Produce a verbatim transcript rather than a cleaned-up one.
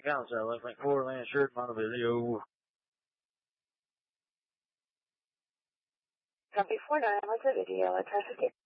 Council, Link Link four, land shirt, on the video. Copy four nine, what's the video? Let's try fifty.